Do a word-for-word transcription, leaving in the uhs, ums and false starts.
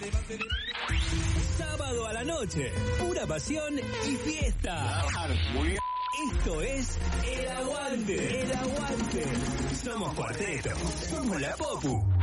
Sábado a la noche, pura pasión y fiesta. Esto es El Aguante, El Aguante. Somos Cuarteto, somos la Popu.